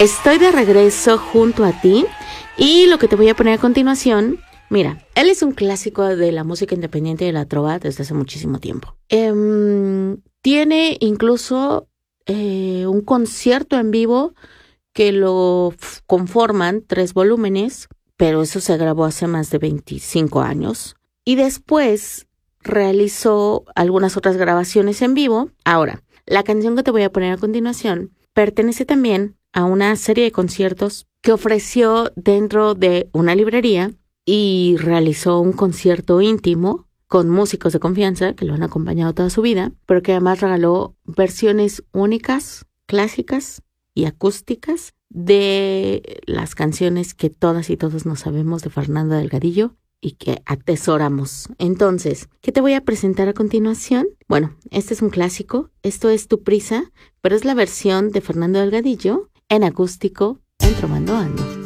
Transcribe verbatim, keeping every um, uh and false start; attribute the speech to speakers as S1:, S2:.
S1: Estoy de regreso junto a ti y lo que te voy a poner a continuación, mira, él es un clásico de la música independiente y de la trova desde hace muchísimo tiempo. Eh, tiene incluso eh, un concierto en vivo que lo f- conforman tres volúmenes, pero eso se grabó hace más de veinticinco años. Y después realizó algunas otras grabaciones en vivo. Ahora, la canción que te voy a poner a continuación pertenece también a una serie de conciertos que ofreció dentro de una librería y realizó un concierto íntimo con músicos de confianza que lo han acompañado toda su vida, pero que además regaló versiones únicas, clásicas y acústicas de las canciones que todas y todos nos sabemos de Fernando Delgadillo y que atesoramos. Entonces, ¿qué te voy a presentar a continuación? Bueno, este es un clásico, esto es Tu Prisa, pero es la versión de Fernando Delgadillo en acústico en Trovando Ando.